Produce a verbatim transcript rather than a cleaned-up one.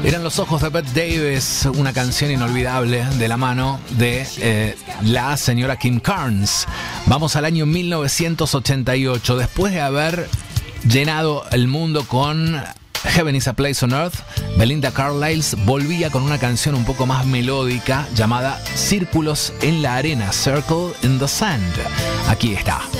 Eran Los ojos de Bette Davis, una canción inolvidable de la mano de eh, la señora Kim Carnes. Vamos al año mil novecientos ochenta y ocho. Después de haber llenado el mundo con Heaven is a Place on Earth, Belinda Carlisle volvía con una canción un poco más melódica llamada Círculos en la Arena, Circle in the Sand. Aquí está.